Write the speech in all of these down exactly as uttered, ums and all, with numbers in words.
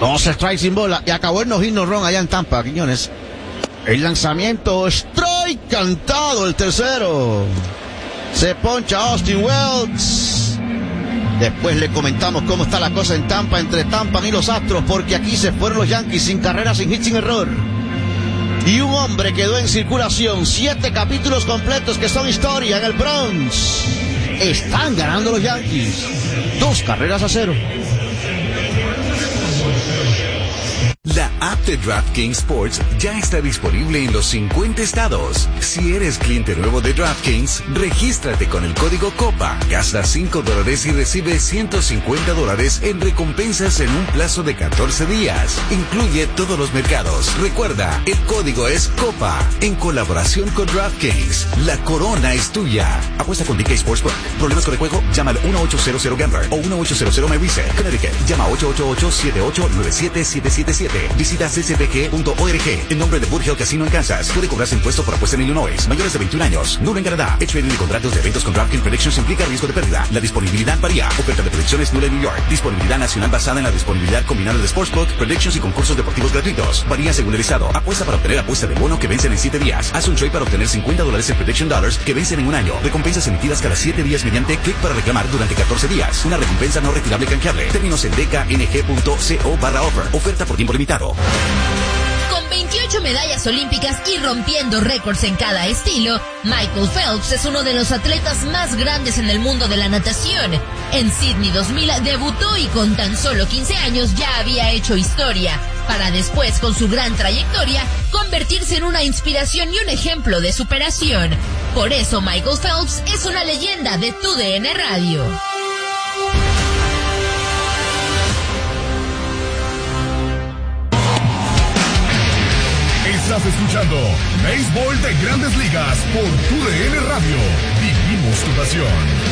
Dos strikes sin bola. Y acabó el no-hit no-run allá en Tampa, Quiñones. El lanzamiento, strike cantado el tercero. Se poncha Austin Wells. Después le comentamos cómo está la cosa en Tampa, entre Tampa y los Astros, porque aquí se fueron los Yankees sin carrera, sin hit, sin error. Y un hombre quedó en circulación. Siete capítulos completos que son historia en el Bronx. Están ganando los Yankees. Dos carreras a cero. La app de DraftKings Sports ya está disponible en los cincuenta estados. Si eres cliente nuevo de DraftKings, regístrate con el código COPA, gasta cinco dólares y recibe ciento cincuenta dólares en recompensas en un plazo de catorce días. Incluye todos los mercados. Recuerda, el código es COPA, en colaboración con DraftKings. La corona es tuya. Apuesta con D K Sportsbook. ¿Problemas con el juego? Llama al uno ocho cero cero Gambler o uno ocho cero cero My Reset. Connecticut. Llama ocho ocho ocho, siete ocho nueve siete, siete siete siete. Visita c c p g punto org. En nombre de Wood Hill Casino en Kansas. Puede cobrarse impuesto por apuesta en Illinois. Mayores de veintiún años. Nulo en Canadá. El trading de contratos de eventos con DraftKings Predictions implica riesgo de pérdida. La disponibilidad varía. Oferta de predicciones nula en New York. Disponibilidad nacional basada en la disponibilidad combinada de Sportsbook, Predictions y concursos deportivos gratuitos. Varía según el estado. Apuesta para obtener apuesta de bono que vencen en siete días. Haz un trade para obtener cincuenta dólares en Prediction Dollars que vencen en un año. Recompensas emitidas cada siete días mediante clic para reclamar durante catorce días. Una recompensa no retirable canjeable. Términos en d k n g punto co barra offer. Oferta por tiempo limitado. Con veintiocho medallas olímpicas y rompiendo récords en cada estilo, Michael Phelps es uno de los atletas más grandes en el mundo de la natación. En Sydney dos mil debutó y con tan solo quince años ya había hecho historia, para después, con su gran trayectoria, convertirse en una inspiración y un ejemplo de superación. Por eso Michael Phelps es una leyenda de Tu D N Radio. Estás escuchando Béisbol de Grandes Ligas por Tu D N Radio. Vivimos tu pasión.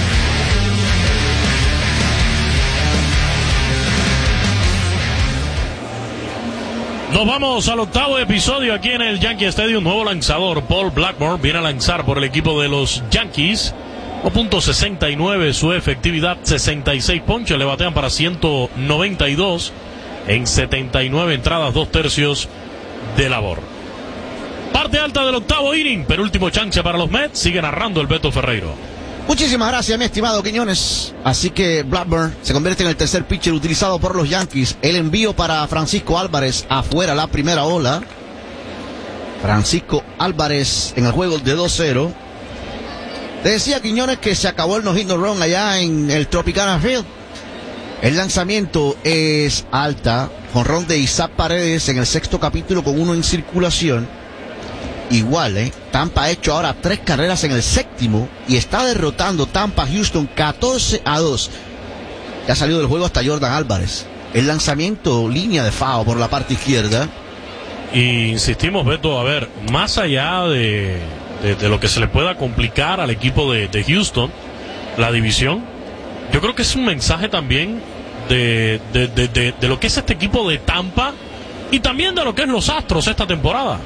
Nos vamos al octavo episodio aquí en el Yankee Stadium. Nuevo lanzador, Paul Blackburn, viene a lanzar por el equipo de los Yankees. uno punto sesenta y nueve su efectividad, sesenta y seis ponches, le batean para ciento noventa y dos en setenta y nueve entradas, dos tercios de labor. Parte alta del octavo inning, penúltimo chance para los Mets, sigue narrando el Beto Ferreiro. Muchísimas gracias, mi estimado Quiñones. Así que Blackburn se convierte en el tercer pitcher utilizado por los Yankees. El envío para Francisco Álvarez afuera, la primera ola. Francisco Álvarez en el juego de dos cero. Te decía, Quiñones, que se acabó el no-hit no-run allá en el Tropicana Field. El lanzamiento es alta, jonrón de Isaac Paredes en el sexto capítulo con uno en circulación. Igual, ¿eh? Tampa ha hecho ahora tres carreras en el séptimo y está derrotando Tampa Houston catorce a dos. Ya ha salido del juego hasta Jordan Álvarez. El lanzamiento, línea de foul por la parte izquierda. Y insistimos, Beto, a ver, más allá de, de, de lo que se le pueda complicar al equipo de, de Houston, la división, yo creo que es un mensaje también de, de, de, de, de lo que es este equipo de Tampa y también de lo que es los Astros esta temporada.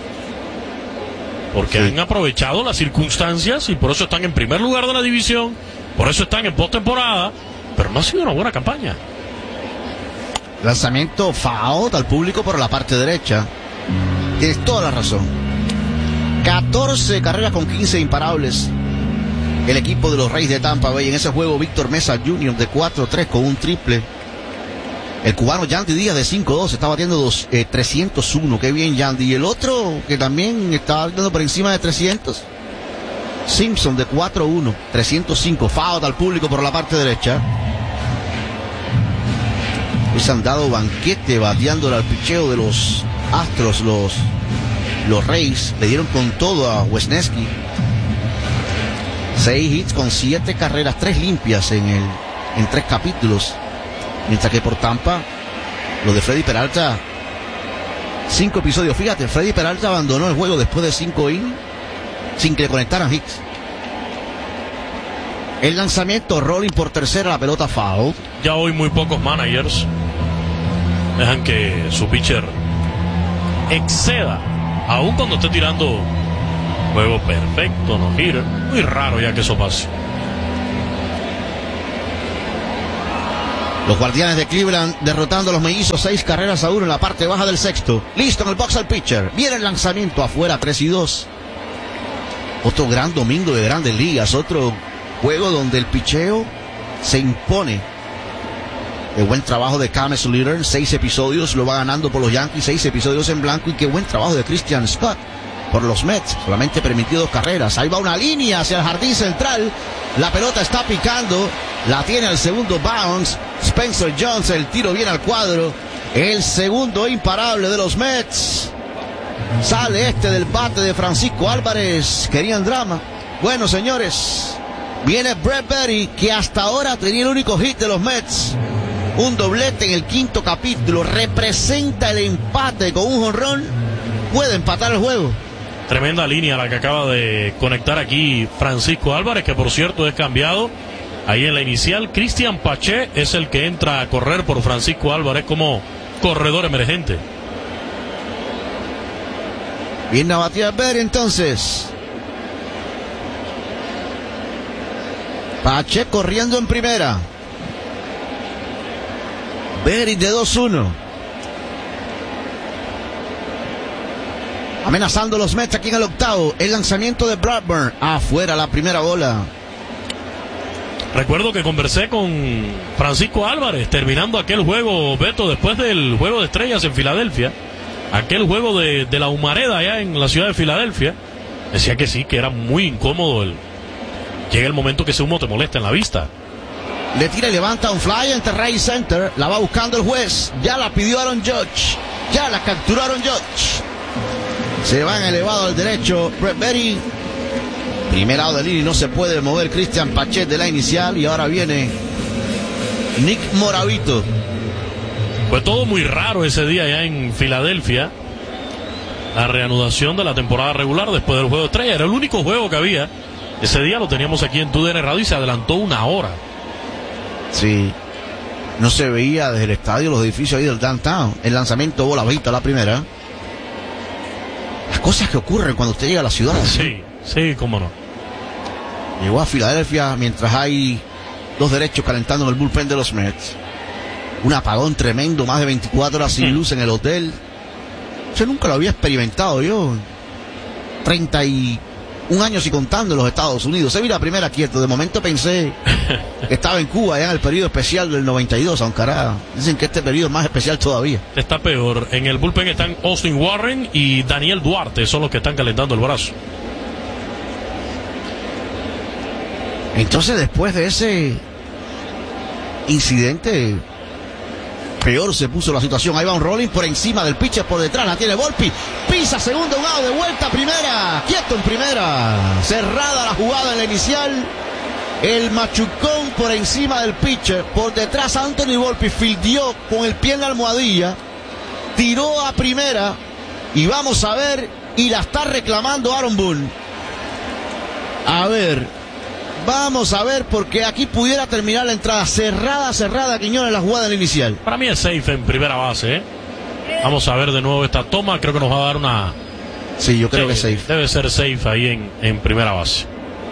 Porque sí, han aprovechado las circunstancias y por eso están en primer lugar de la división, por eso están en postemporada, pero no ha sido una buena campaña. Lanzamiento foul al público por la parte derecha. Tienes toda la razón. catorce carreras con quince imparables. El equipo de los Reyes de Tampa Bay. En ese juego, Víctor Mesa junior de cuatro tres con un triple. El cubano Yandy Díaz de cinco dos está batiendo dos, eh, trescientos uno. Qué bien, Yandy. Y el otro que también está batiendo por encima de trescientos. Simpson de cuatro uno, trescientos cinco. Foul al público por la parte derecha. Pues han dado banquete bateándole al picheo de los Astros. Los, los Reyes le dieron con todo a Wesneski. Seis hits con siete carreras, tres limpias en, el, en tres capítulos. Mientras que por Tampa, lo de Freddy Peralta, cinco episodios. Fíjate, Freddy Peralta abandonó el juego después de cinco innings sin que le conectaran hits. El lanzamiento, rolling por tercera, la pelota foul. Ya hoy muy pocos managers dejan que su pitcher exceda, aun cuando esté tirando juego perfecto, no gira. Muy raro ya que eso pase. Los Guardianes de Cleveland derrotando a los Mellizos seis carreras a uno en la parte baja del sexto. Listo en el box al pitcher. Viene el lanzamiento afuera, tres y dos. Otro gran domingo de Grandes Ligas. Otro juego donde el picheo se impone. El buen trabajo de Kame Sluter. Seis episodios lo va ganando por los Yankees. Seis episodios en blanco. Y qué buen trabajo de Christian Scott por los Mets. Solamente permitió dos carreras. Ahí va una línea hacia el jardín central. La pelota está picando. La tiene al segundo bounce. Spencer Jones, el tiro viene al cuadro. El segundo imparable de los Mets. Sale este del bate de Francisco Álvarez. Querían drama. Bueno, señores, viene Brett Berry, que hasta ahora tenía el único hit de los Mets. Un doblete en el quinto capítulo. Representa el empate con un jonrón. Puede empatar el juego. Tremenda línea la que acaba de conectar aquí Francisco Álvarez, que por cierto es cambiado. Ahí en la inicial, Cristian Pache es el que entra a correr por Francisco Álvarez como corredor emergente. Viene a batear Berry entonces. Pache corriendo en primera. Berry de dos uno. Amenazando los Mets aquí en el octavo. El lanzamiento de Blackburn. Afuera la primera bola. Recuerdo que conversé con Francisco Álvarez terminando aquel juego, Beto, después del juego de estrellas en Filadelfia. Aquel juego de, de la Humareda allá en la ciudad de Filadelfia. Decía que sí, que era muy incómodo. El... Llega el momento que ese humo te molesta en la vista. Le tira y levanta un fly entre right center. La va buscando el juez. Ya la pidió Aaron Judge. Ya la capturó Aaron Judge. Se van elevado al derecho Brett Berry. Primer lado de línea y no se puede mover Cristian Pache de la inicial. Y ahora viene Nick Moravito. Fue todo muy raro ese día allá en Filadelfia. La reanudación de la temporada regular después del juego de estrella. Era el único juego que había. Ese día lo teníamos aquí en T U D N Radio y se adelantó una hora. Sí. No se veía desde el estadio los edificios ahí del downtown. El lanzamiento bola bajita la primera. Las cosas que ocurren cuando usted llega a la ciudad. Sí, sí, cómo no. Llegó a Filadelfia mientras hay dos derechos calentando en el bullpen de los Mets. Un apagón tremendo, más de veinticuatro horas sin luz en el hotel. Yo nunca lo había experimentado yo. treinta y un años y contando en los Estados Unidos. Se vi la primera quieto. De momento pensé que estaba en Cuba ya en el periodo especial del noventa y dos. Aunque ahora dicen que este periodo es más especial todavía. Está peor. En el bullpen están Austin Warren y Daniel Duarte. Son los que están calentando el brazo. Entonces, después de ese incidente, peor se puso la situación. Ahí va un rolling por encima del pitcher, por detrás la tiene Volpi, pisa segundo, un out de vuelta, primera, quieto en primera, cerrada la jugada en la inicial. El machucón por encima del pitcher, por detrás Anthony Volpi fildeó con el pie en la almohadilla, tiró a primera y vamos a ver, y la está reclamando Aaron Boone. A ver, vamos a ver, porque aquí pudiera terminar la entrada cerrada, cerrada, Quiñones, la jugada en la inicial. Para mí es safe en primera base, ¿eh? Vamos a ver de nuevo esta toma, creo que nos va a dar una... Sí, yo creo sí, que es safe. Debe ser safe ahí en, en primera base.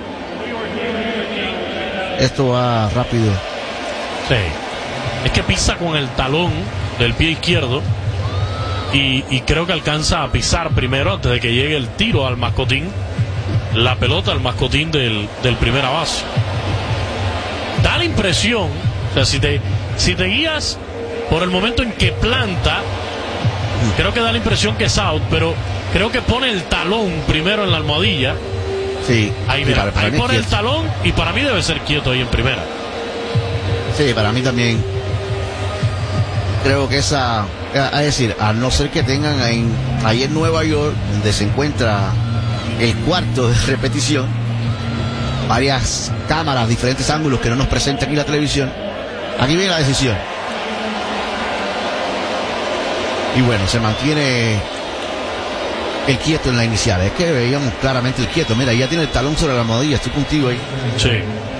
Esto va rápido. Sí. Es que pisa con el talón del pie izquierdo y, y creo que alcanza a pisar primero antes de que llegue el tiro al mascotín. La pelota al mascotín del, del primera base. Da la impresión, o sea, si te, si te guías por el momento en que planta, creo que da la impresión que es out, pero creo que pone el talón primero en la almohadilla. Sí. Ahí, mira, para, para ahí pone el talón y para mí debe ser quieto ahí en primera. Sí, para mí también. Creo que esa, es decir, a no ser que tengan en, ahí en Nueva York, donde se encuentra el cuarto de repetición, varias cámaras, diferentes ángulos que no nos presenta aquí la televisión. Aquí viene la decisión. Y bueno, se mantiene el quieto en la inicial. Es que veíamos claramente el quieto. Mira, ya tiene el talón sobre la almohadilla. Estoy contigo ahí. Sí.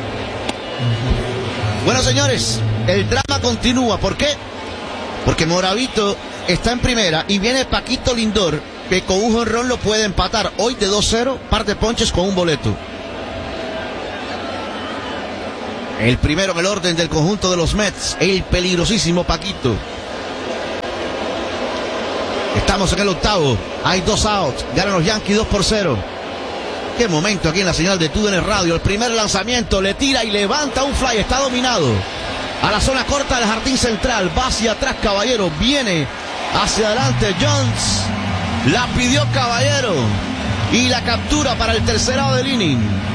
Bueno, señores, el drama continúa. ¿Por qué? Porque Moravito está en primera y viene Paquito Lindor, que con un jonrón lo puede empatar hoy de dos cero, par de ponches con un boleto. El primero en el orden del conjunto de los Mets, el peligrosísimo Paquito. Estamos en el octavo, hay dos outs, ganan los Yankees dos por cero. Qué momento aquí en la señal de T U D N Radio. El primer lanzamiento, le tira y levanta un fly, está dominado. A la zona corta del jardín central, va hacia atrás Caballero, viene hacia adelante Jones. La pidió Caballero y la captura para el tercer out del inning.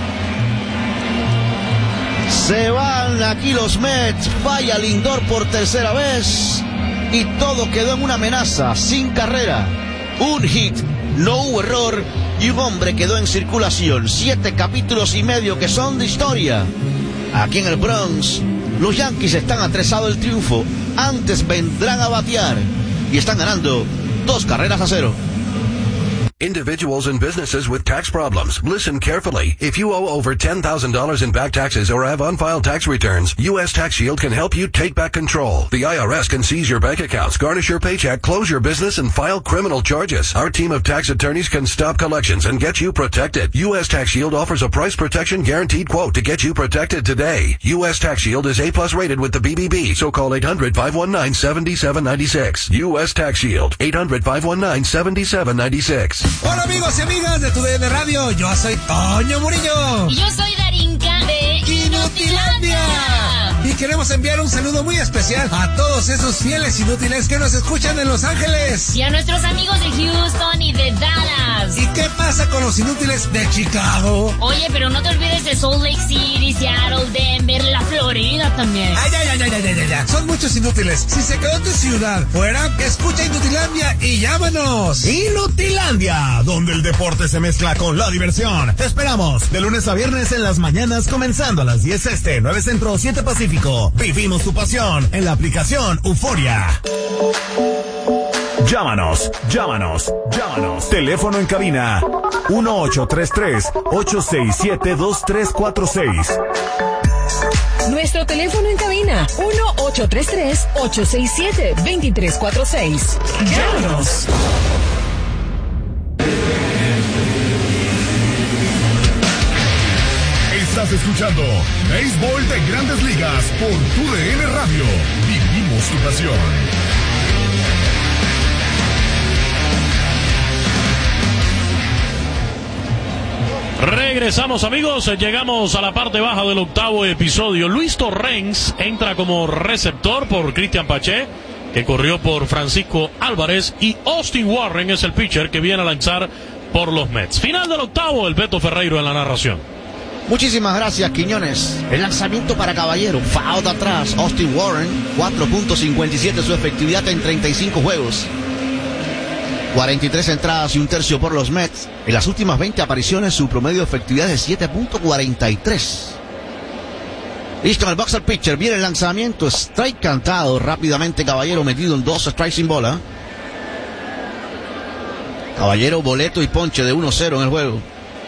Se van aquí los Mets, falla Lindor por tercera vez y todo quedó en una amenaza, sin carrera, un hit, no hubo error y un hombre quedó en circulación. Siete capítulos y medio que son de historia. Aquí en el Bronx, los Yankees están atresados del triunfo, antes vendrán a batear y están ganando dos carreras a cero. Individuals and businesses with tax problems. Listen carefully. If you owe over ten thousand dollars in back taxes or have unfiled tax returns, U S Tax Shield can help you take back control. The I R S can seize your bank accounts, garnish your paycheck, close your business, and file criminal charges. Our team of tax attorneys can stop collections and get you protected. U S Tax Shield offers a price protection guaranteed quote to get you protected today. U S Tax Shield is A plus rated with the B B B, so call eight hundred, five one nine, seven seven nine six. U S Tax Shield, eight hundred, five one nine, seven seven nine six. Hola amigos y amigas de T U D N Radio, yo soy Toño Murillo. Y yo soy Darinka de Inutilandia. Y queremos enviar un saludo muy especial a todos esos fieles inútiles que nos escuchan en Los Ángeles. Y a nuestros amigos de Houston y de Dallas. ¿Y qué pasa con los inútiles de Chicago? Oye, pero no te olvides de Salt Lake City, Seattle, Denver, la Florida también. Ay, ay, ay, ay, ay, ay, ay. Son muchos inútiles. Si se quedó en tu ciudad fuera, escucha Inutilandia y llámanos. Inutilandia, donde el deporte se mezcla con la diversión. Te esperamos de lunes a viernes en las mañanas, comenzando a las diez este, nueve centro, siete pacífico. Vivimos tu pasión en la aplicación Euforia. Llámanos, llámanos, llámanos. Teléfono en cabina uno ocho tres tres, ocho seis siete, dos tres cuatro seis. Nuestro teléfono en cabina uno ocho tres tres, ocho seis siete, dos tres cuatro seis. Llámanos. Estás escuchando Béisbol de Grandes Ligas por T U D N Radio. Vivimos tu pasión. Regresamos amigos, llegamos a la parte baja del octavo episodio. Luis Torrens entra como receptor por Cristian Pache, que corrió por Francisco Álvarez, y Austin Warren es el pitcher que viene a lanzar por los Mets. Final del octavo, el Beto Ferreiro en la narración. Muchísimas gracias, Quiñones. El lanzamiento para Caballero, foul de atrás. Austin Warren, cuatro punto cincuenta y siete su efectividad en treinta y cinco juegos. cuarenta y tres entradas y un tercio por los Mets. En las últimas veinte apariciones su promedio de efectividad es de siete punto cuarenta y tres. Listo en el boxer pitcher, viene el lanzamiento, strike cantado rápidamente. Caballero metido en dos strikes sin bola. Caballero, boleto y ponche de uno cero en el juego.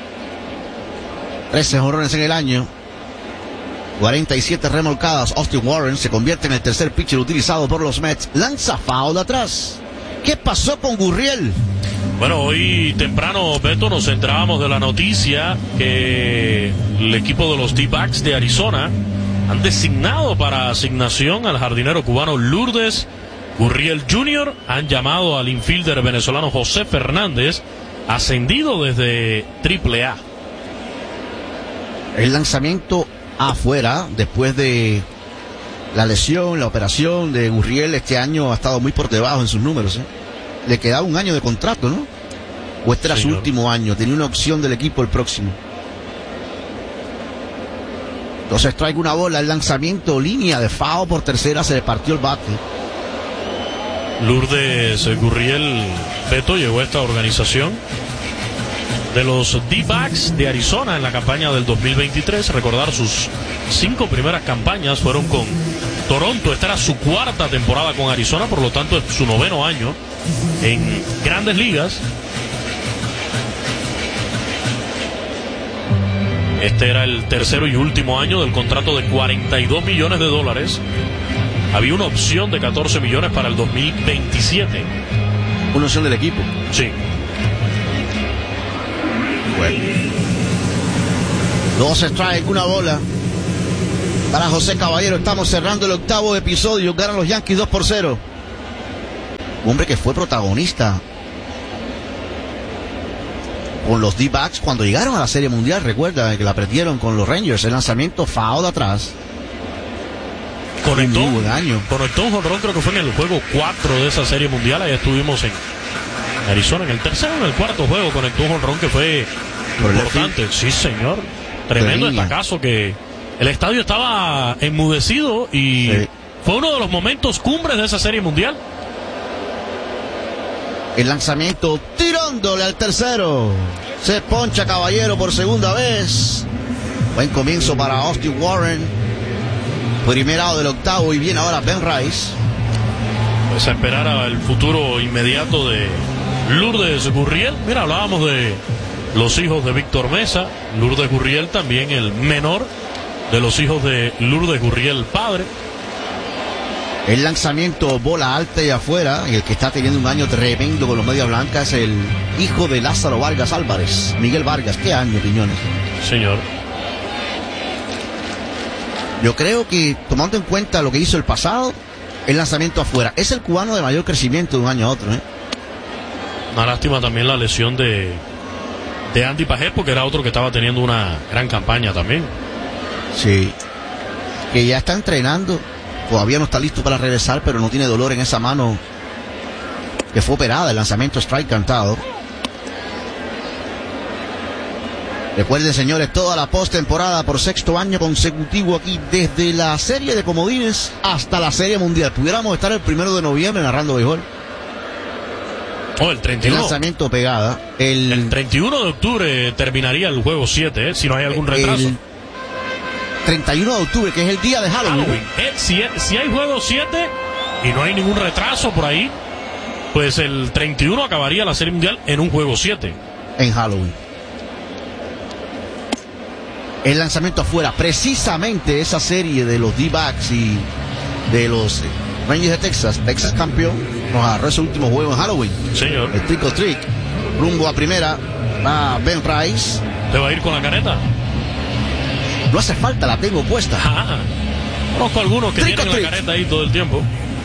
trece jonrones en el año, cuarenta y siete remolcadas. Austin Warren se convierte en el tercer pitcher utilizado por los Mets. Lanza foul de atrás. ¿Qué pasó con Gurriel? Bueno, hoy temprano, Beto, nos enterábamos de la noticia que el equipo de los D-backs de Arizona han designado para asignación al jardinero cubano Lourdes Gurriel junior Han llamado al infielder venezolano José Fernández, ascendido desde triple A. El lanzamiento afuera, después de la lesión, la operación de Gurriel, este año ha estado muy por debajo en sus números, ¿eh? Le quedaba un año de contrato, ¿no? O este era su último año, tenía una opción del equipo el próximo. Entonces traigo una bola, el lanzamiento, línea de foul por tercera, se le partió el bate. Lourdes Gurriel, Beto, llegó a esta organización de los D-backs de Arizona en la campaña del dos mil veintitrés. Recordar, sus cinco primeras campañas fueron con Toronto. Esta era su cuarta temporada con Arizona, por lo tanto es su noveno año en Grandes Ligas. Este era el tercero y último año del contrato de cuarenta y dos millones de dólares. Había una opción de catorce millones para el dos mil veintisiete. Una opción del equipo. Sí. Bueno. Dos strikes, una bola. para José Caballero. Estamos cerrando el octavo episodio. Ganan los Yankees dos por cero. Un hombre que fue protagonista con los D-backs cuando llegaron a la Serie Mundial. Recuerda que la perdieron con los Rangers. El lanzamiento foul de atrás. Conectó, un muy buen año. Conectó un jonrón, creo que fue en el juego cuatro de esa Serie Mundial. Ahí estuvimos en Arizona. En el tercero, en el cuarto juego, conectó un jonrón que fue Por importante. Sí, señor. Tremendo Tenía. estacazo que el estadio estaba enmudecido y Sí. fue uno de los momentos cumbres de esa Serie Mundial. El lanzamiento tirándole al tercero. Se poncha Caballero por segunda vez. Buen comienzo para Austin Warren. Primer out del octavo y viene ahora Ben Rice. Pues a esperar al futuro inmediato de Lourdes Gurriel. Mira, hablábamos de los hijos de Víctor Mesa. Lourdes Gurriel también el menor de los hijos de Lourdes Gurriel padre. El lanzamiento bola alta y afuera. Y el que está teniendo un año tremendo con los Medias Blancas es el hijo de Lázaro Vargas Álvarez, Miguel Vargas. ¿Qué año, Piñones? Señor. Yo creo que, tomando en cuenta lo que hizo el pasado, el lanzamiento afuera es el cubano de mayor crecimiento de un año a otro, ¿eh? Una lástima también la lesión de, de Andy Pajés, porque era otro que estaba teniendo una gran campaña también. Sí. Que ya está entrenando. Todavía no está listo para regresar, pero no tiene dolor en esa mano que fue operada. El lanzamiento strike cantado. Recuerden, señores, toda la postemporada por sexto año consecutivo aquí, desde la serie de comodines hasta la Serie Mundial. Pudiéramos estar el primero de noviembre narrando béisbol. Oh, el treinta y El uno. lanzamiento pegada. El, El treinta y uno de octubre terminaría el juego siete, ¿eh? Si no hay algún retraso. el treinta y uno de octubre, que es el día de Halloween. Halloween. Eh, si, si hay juego siete y no hay ningún retraso por ahí, pues el treinta y uno acabaría la Serie Mundial en un juego siete. En Halloween. El lanzamiento afuera. Precisamente esa serie de los D-backs y de los Rangers de Texas, Texas campeón, nos agarró ese último juego en Halloween. Señor. El trick or trick. Rumbo a primera va Ben Rice. ¿Te va a ir con la careta? No hace falta, la tengo puesta. Ah, conozco algunos que Trick or tienen la treat. careta ahí todo el tiempo.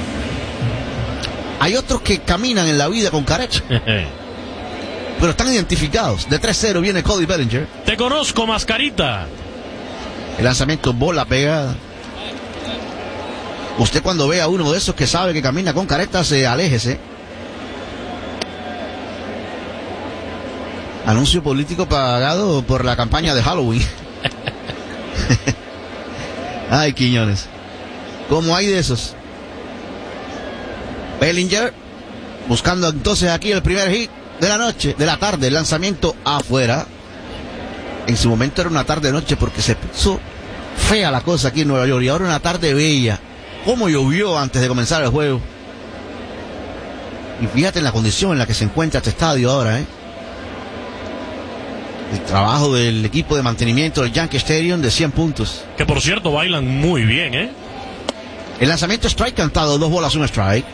Hay otros que caminan en la vida con careta, pero están identificados. De tres cero viene Cody Bellinger. Te conozco, mascarita. El lanzamiento bola pegada. Usted cuando ve a uno de esos que sabe que camina con careta, se aléjese. Anuncio político pagado por la campaña de Halloween. Ay, Quiñones. ¿Cómo hay de esos? Bellinger buscando entonces aquí el primer hit de la noche, de la tarde. El lanzamiento afuera. En su momento era una tarde-noche porque se puso fea la cosa aquí en Nueva York. Y ahora una tarde bella. Cómo llovió antes de comenzar el juego. Y fíjate en la condición en la que se encuentra este estadio ahora, ¿eh? El trabajo del equipo de mantenimiento del Yankee Stadium de cien puntos. Que por cierto bailan muy bien, ¿eh? El lanzamiento strike cantado, dos bolas, un strike.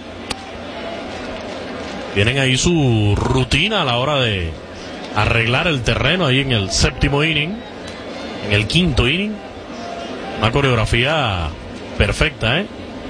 Tienen ahí su rutina a la hora de arreglar el terreno ahí en el séptimo inning, en el quinto inning. Una coreografía perfecta, ¿eh?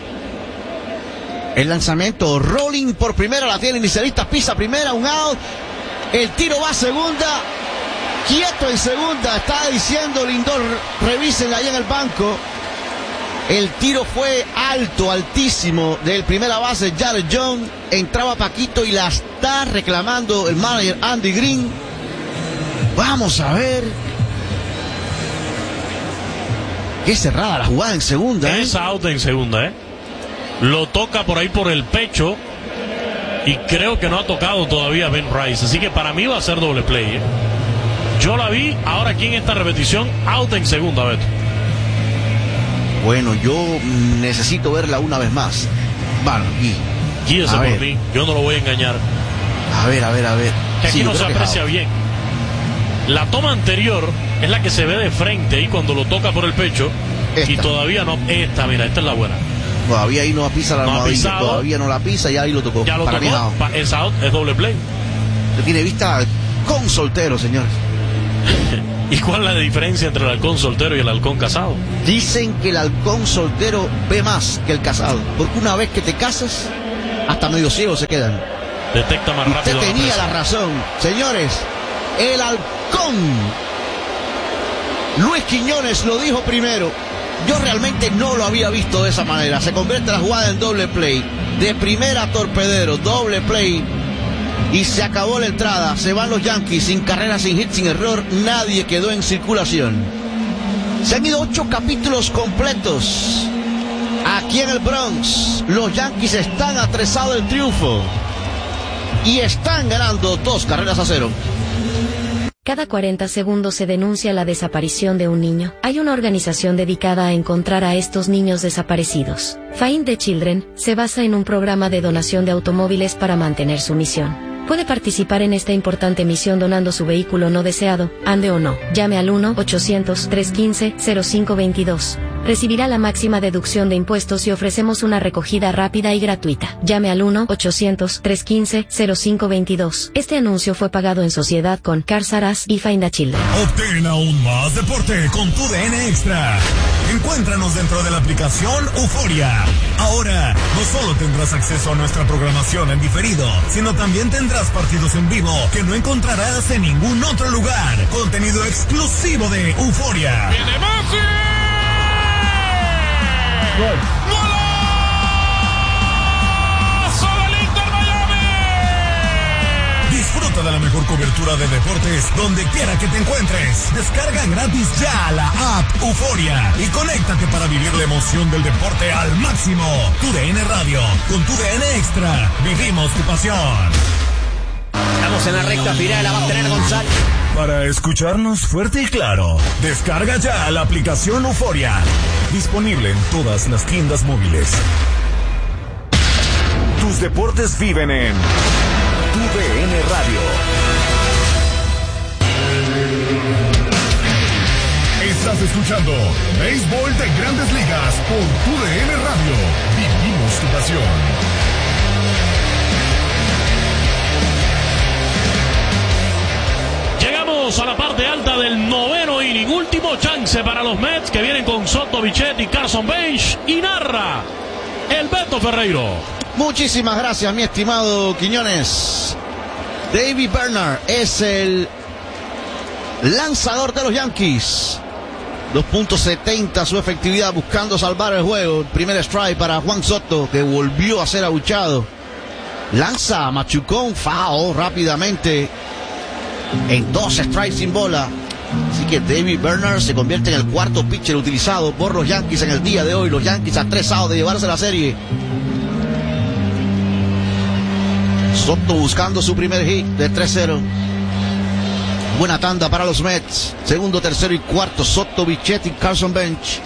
El lanzamiento rolling por primera, la tiene inicialista, pisa primera, un out. El tiro va a segunda. Quieto en segunda, está diciendo Lindor, revísenla ahí en el banco. El tiro fue alto, altísimo, del primera base Jared Jones. Entraba Paquito y la está reclamando el manager Andy Green. Vamos a ver. Qué cerrada la jugada en segunda, ¿eh? Es out en segunda, ¿eh? Lo toca por ahí por el pecho y creo que no ha tocado todavía Ben Rice. Así que para mí va a ser doble play, ¿eh? Yo la vi ahora aquí en esta repetición, out en segunda, Beto. Bueno, yo necesito verla una vez más. Bueno, y... Guíese a por ver. mí, yo no lo voy a engañar. A ver, a ver, a ver. Que aquí Sí, no yo se creo que aprecia out. bien. La toma anterior es la que se ve de frente ahí cuando lo toca por el pecho. Esta. Y todavía no. Esta, mira, esta es la buena. Todavía ahí no pisa la No ha almohadilla, pisado. todavía no la pisa, ya ahí lo tocó. Ya lo Para mí es tocó. out. pa- Es out, es doble play. Usted tiene vista con soltero, señores. ¿Y cuál es la diferencia entre el halcón soltero y el halcón casado? Dicen que el halcón soltero ve más que el casado, porque una vez que te casas, hasta medio ciego se quedan. Detecta más rápido. Usted tenía la, la razón, señores. El halcón. Luis Quiñones lo dijo primero. Yo realmente no lo había visto de esa manera. Se convierte la jugada en doble play. De primera a torpedero, doble play. Y se acabó la entrada. Se van los Yankees sin carrera, sin hit, sin error. Nadie quedó en circulación. Se han ido ocho capítulos completos. Aquí en el Bronx, los Yankees están atrezados del triunfo. Y están ganando dos carreras a cero. Cada cuarenta segundos se denuncia la desaparición de un niño. Hay una organización dedicada a encontrar a estos niños desaparecidos. Find the Children se basa en un programa de donación de automóviles para mantener su misión. Puede participar en esta importante misión donando su vehículo no deseado, ande o no. Llame al uno ochocientos, trescientos quince, cero cinco veintidós. Recibirá la máxima deducción de impuestos y ofrecemos una recogida rápida y gratuita. Llame al uno ochocientos, trescientos quince, cero cinco veintidós. Este anuncio fue pagado en sociedad con Cars R Us y Find a Children. Obtén aún más deporte con tu D N Extra. Encuéntranos dentro de la aplicación Euforia. Ahora, no solo tendrás acceso a nuestra programación en diferido, sino también tendrás partidos en vivo que no encontrarás en ningún otro lugar. Contenido exclusivo de Euforia. ¡Viene Messi! ¡Gol! ¡Golazo del Inter Miami! Disfruta de la mejor cobertura de deportes donde quiera que te encuentres. Descarga gratis ya la app Euforia y conéctate para vivir la emoción del deporte al máximo. Tu D N Radio, con tu D N Extra, vivimos tu pasión. Estamos en la recta final, la va a tener González. Para escucharnos fuerte y claro, descarga ya la aplicación Euforia. Disponible en todas las tiendas móviles. Tus deportes viven en tu D N Radio. Estás escuchando Béisbol de Grandes Ligas por tu D N Radio. Vivimos tu pasión. Llegamos a la parte alta del noveno inning. Último chance para los Mets que vienen con Soto, Bichette y Carson Bench. Y narra el Beto Ferreiro. Muchísimas gracias, mi estimado Quiñones. David Bernard es el lanzador de los Yankees. dos punto setenta su efectividad, buscando salvar el juego. El primer strike para Juan Soto, que volvió a ser abuchado. Lanza machucón, foul rápidamente. En dos strikes sin bola. Así que David Bernard se convierte en el cuarto pitcher utilizado por los Yankees en el día de hoy. Los Yankees a tres outs de llevarse la serie. Soto buscando su primer hit de tres cero. Buena tanda para los Mets. Segundo, tercero y cuarto. Soto, Bichette y Carson Bench.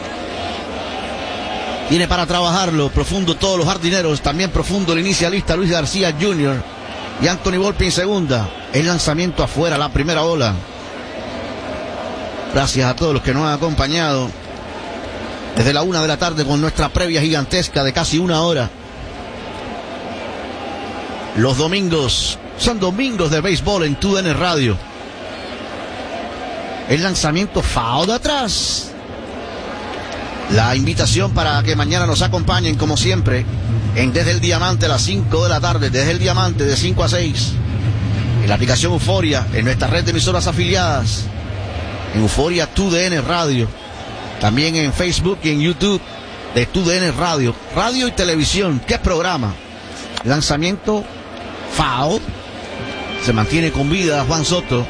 Tiene para trabajarlo. Profundo todos los jardineros. También profundo el inicialista Luis García junior Y Anthony Volpe en segunda. El lanzamiento afuera, la primera bola. Gracias a todos los que nos han acompañado desde la una de la tarde con nuestra previa gigantesca de casi una hora. Los domingos son domingos de béisbol en tu D N Radio. El lanzamiento foul de atrás. La invitación para que mañana nos acompañen como siempre en Desde el Diamante a las cinco de la tarde. Desde el Diamante de cinco a seis. En la aplicación Euforia, en nuestra red de emisoras afiliadas. En Euforia Tu D N Radio. También en Facebook y en YouTube de Tu D N Radio. Radio y televisión. ¿Qué programa? Lanzamiento foul. Se mantiene con vida Juan Soto.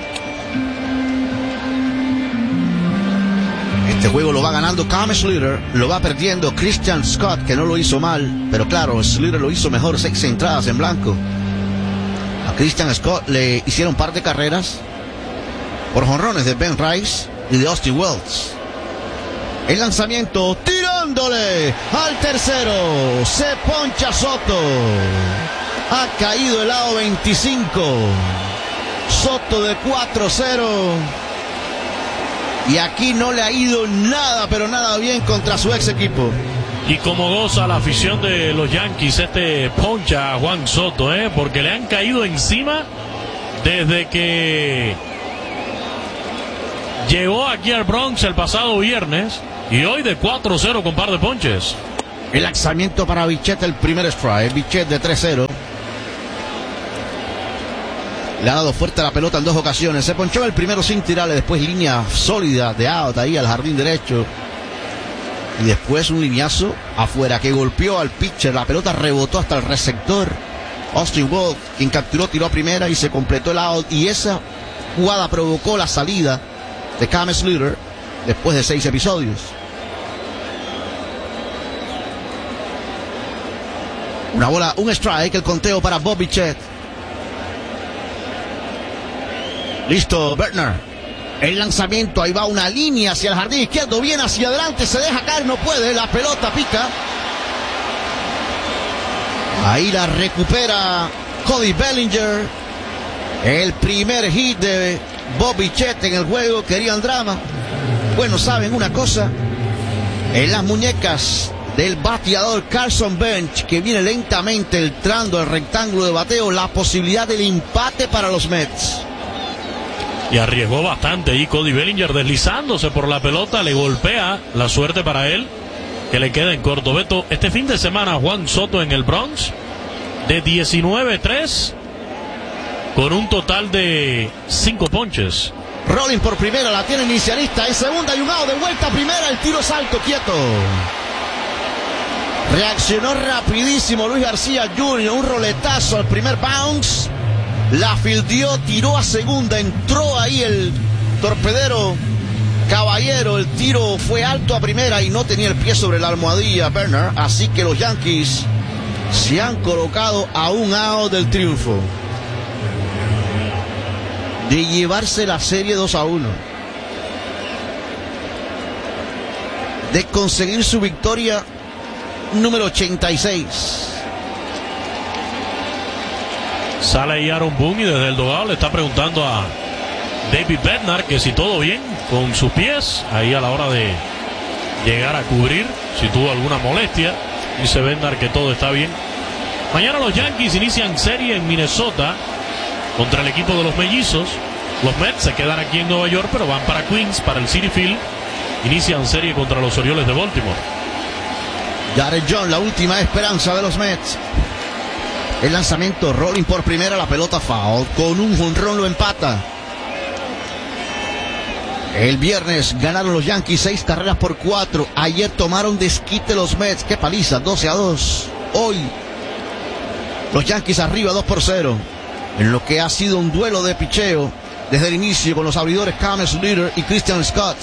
Este juego lo va ganando Cam Slater, lo va perdiendo Christian Scott, que no lo hizo mal, pero claro, Slater lo hizo mejor, seis entradas en blanco. A Christian Scott le hicieron par de carreras por jonrones de Ben Rice y de Austin Wells. El lanzamiento, tirándole al tercero, se poncha Soto. Ha caído el lado veinticinco. Soto de cuatro cero. Y aquí no le ha ido nada, pero nada bien contra su ex equipo. Y como goza la afición de los Yankees este poncha a Juan Soto, ¿eh? Porque le han caído encima desde que llegó aquí al Bronx el pasado viernes y hoy de cuatro cero con par de ponches. El lanzamiento para Bichette, el primer strike. Bichette de tres cero. Le ha dado fuerte a la pelota en dos ocasiones. Se ponchó el primero sin tirarle, después línea sólida de out ahí al jardín derecho. Y después un lineazo afuera que golpeó al pitcher. La pelota rebotó hasta el receptor Austin Wolf, quien capturó, tiró a primera y se completó el out. Y esa jugada provocó la salida de Cam Slater después de seis episodios. Una bola, un strike, el conteo para Bob Bichette. Listo, Berner. El lanzamiento, ahí va una línea hacia el jardín izquierdo, viene hacia adelante, se deja caer, no puede, la pelota pica. Ahí la recupera Cody Bellinger. El primer hit de Bob Bichette en el juego. Querían drama. Bueno, saben una cosa, en las muñecas del bateador Carson Bench, que viene lentamente entrando al rectángulo de bateo, la posibilidad del empate para los Mets. Y arriesgó bastante ahí Cody Bellinger deslizándose por la pelota, le golpea, la suerte para él que le queda en corto. Beto, este fin de semana Juan Soto en el Bronx de diecinueve tres con un total de cinco ponches. Rolling por primera, la tiene inicialista, en segunda y un out, de vuelta a primera, el tiro es alto, quieto. Reaccionó rapidísimo Luis García junior, un roletazo al primer bounce. La fildió, tiró a segunda, entró ahí el torpedero Caballero, el tiro fue alto a primera y no tenía el pie sobre la almohadilla Berner, así que los Yankees se han colocado a un out del triunfo, de llevarse la serie dos a uno, de conseguir su victoria número ochenta y seis. Sale ahí Aaron Boone y desde el dogado le está preguntando a David Bednar que si todo bien con sus pies, ahí a la hora de llegar a cubrir, si tuvo alguna molestia. Dice Bednar que todo está bien. Mañana los Yankees inician serie en Minnesota contra el equipo de los Mellizos. Los Mets se quedan aquí en Nueva York, pero van para Queens, para el Citi Field. Inician serie contra los Orioles de Baltimore. Jared John, la última esperanza de los Mets. El lanzamiento, rolling por primera, la pelota foul, con un jonrón lo empata. El viernes ganaron los Yankees seis carreras por cuatro. Ayer tomaron desquite los Mets. Qué paliza, doce a dos. Hoy los Yankees arriba dos por cero. En lo que ha sido un duelo de picheo desde el inicio con los abridores Cam Slater y Christian Scott.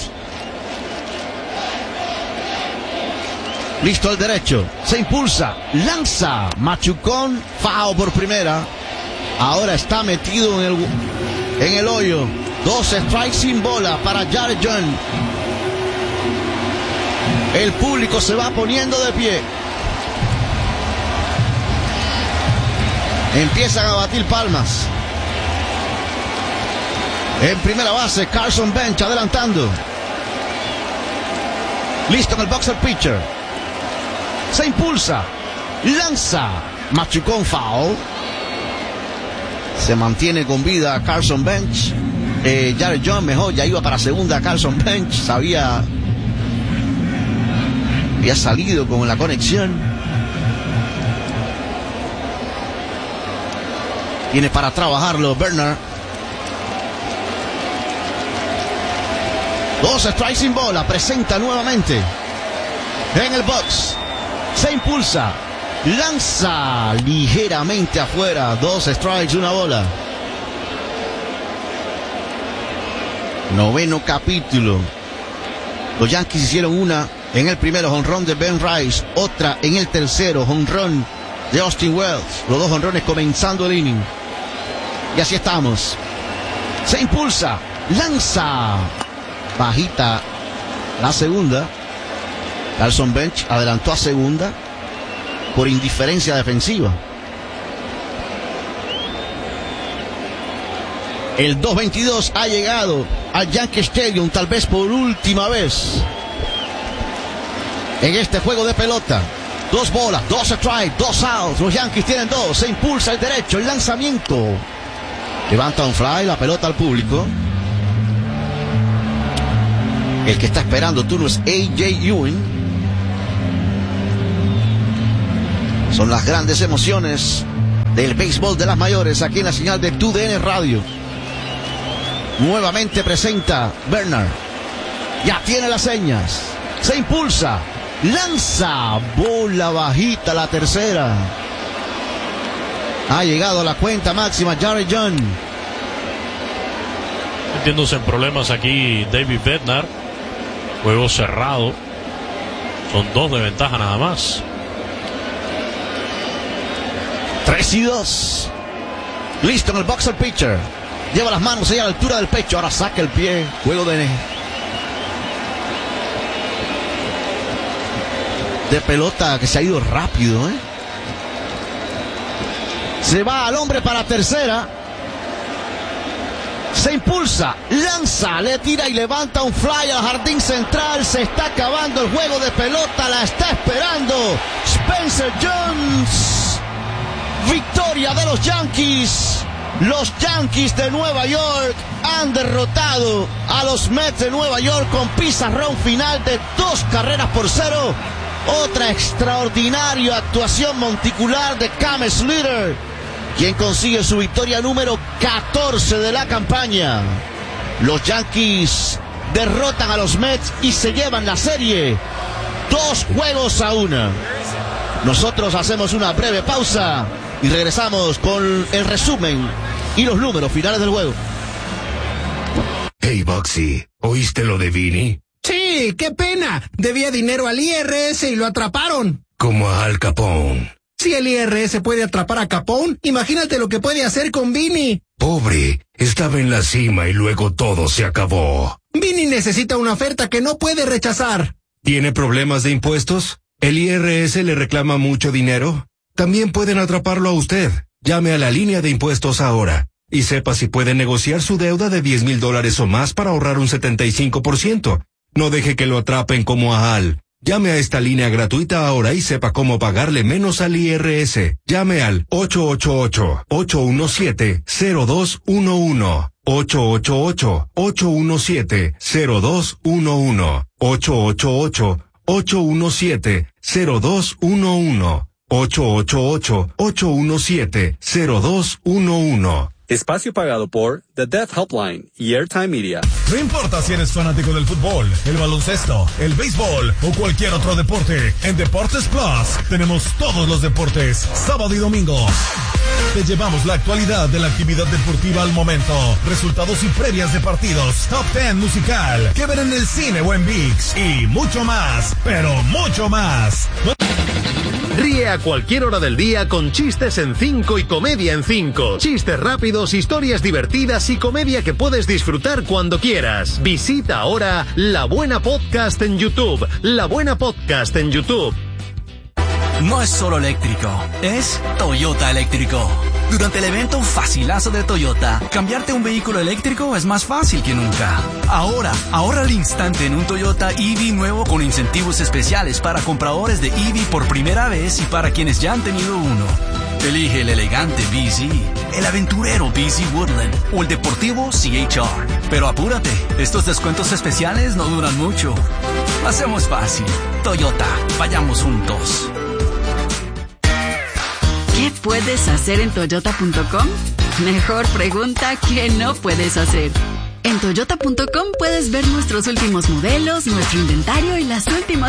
Listo el derecho, se impulsa, lanza, machucón, foul por primera. Ahora está metido en el, en el hoyo. Dos strikes sin bola para Jared John. El público se va poniendo de pie. Empiezan a batir palmas. En primera base, Carson Bench adelantando. Listo en el box el pitcher. Se impulsa, lanza, machucón, foul. Se mantiene con vida Carson Bench. Eh, Jared John mejor, ya iba para segunda. Carson Bench sabía, había salido con la conexión. Tiene para trabajarlo Berner. Dos strikes sin bola, presenta nuevamente en el box. Se impulsa, lanza ligeramente afuera. Dos strikes, una bola. Noveno capítulo. Los Yankees hicieron una en el primero, jonrón de Ben Rice. Otra en el tercero, jonrón de Austin Wells. Los dos jonrones comenzando el inning. Y así estamos. Se impulsa, lanza. Bajita la segunda. Carson Bench adelantó a segunda por indiferencia defensiva. El dos veintidós ha llegado al Yankee Stadium, tal vez por última vez en este juego de pelota. Dos bolas, dos strikes, dos outs. Los Yankees tienen dos. Se impulsa el derecho, el lanzamiento. Levanta un fly, la pelota al público. El que está esperando turno es A J Ewing. Son las grandes emociones del béisbol de las mayores aquí en la señal de T D N Radio. Nuevamente presenta Bernard. Ya tiene las señas. Se impulsa. Lanza. Bola bajita la tercera. Ha llegado a la cuenta máxima Jared John. Metiéndose en problemas aquí David Bednar. Juego cerrado. Son dos de ventaja nada más. Tres y dos. Listo en el boxer pitcher. Lleva las manos ahí a la altura del pecho. Ahora saca el pie. Juego de, de pelota que se ha ido rápido, ¿eh? Se va al hombre para tercera. Se impulsa, lanza, le tira y levanta un fly al jardín central. Se está acabando el juego de pelota. La está esperando Spencer Jones. Victoria de los Yankees. Los Yankees de Nueva York han derrotado a los Mets de Nueva York con pizarrón final de dos carreras por cero. Otra extraordinaria actuación monticular de Cam Slater, quien consigue su victoria número catorce de la campaña. Los Yankees derrotan a los Mets y se llevan la serie dos juegos a una. Nosotros hacemos una breve pausa y regresamos con el resumen y los números finales del juego. Hey, Boxy, ¿oíste lo de Vinny? Sí, qué pena. Debía dinero al I R S y lo atraparon. Como a Al Capone. Si el I R S puede atrapar a Capone, imagínate lo que puede hacer con Vinny. Pobre, estaba en la cima y luego todo se acabó. Vinny necesita una oferta que no puede rechazar. ¿Tiene problemas de impuestos? ¿El I R S le reclama mucho dinero? También pueden atraparlo a usted. Llame a la línea de impuestos ahora y sepa si puede negociar su deuda de diez mil dólares o más para ahorrar un setenta y cinco por ciento. No deje que lo atrapen como a Al. Llame a esta línea gratuita ahora y sepa cómo pagarle menos al I R S. Llame al ocho ocho ocho, ocho uno siete, cero dos uno uno. ocho ocho ocho, ocho uno siete, cero dos uno uno. ocho ocho ocho, ocho uno siete, cero dos uno uno. ocho ocho ocho, ocho uno siete, cero dos uno uno. Espacio pagado por The Death Helpline y Airtime Media. No importa si eres fanático del fútbol, el baloncesto, el béisbol o cualquier otro deporte, en Deportes Plus tenemos todos los deportes, sábado y domingo. Te llevamos la actualidad de la actividad deportiva al momento, resultados y previas de partidos, top ten musical, que ver en el cine o en ViX y mucho más, pero mucho más. Ríe a cualquier hora del día con chistes en cinco y comedia en cinco. Chistes rápidos, historias divertidas y comedia que puedes disfrutar cuando quieras. Visita ahora La Buena Podcast en YouTube. La Buena Podcast en YouTube. No es solo eléctrico, es Toyota eléctrico. Durante el evento Facilazo de Toyota, cambiarte un vehículo eléctrico es más fácil que nunca. Ahora, ahorra al instante en un Toyota E V nuevo con incentivos especiales para compradores de E V por primera vez y para quienes ya han tenido uno. Elige el elegante B Z, el aventurero B Z Woodland o el deportivo C H R. Pero apúrate, estos descuentos especiales no duran mucho. Hacemos fácil. Toyota, vayamos juntos. ¿Qué puedes hacer en Toyota punto com? Mejor pregunta, ¿qué no puedes hacer? En Toyota punto com puedes ver nuestros últimos modelos, nuestro inventario y las últimas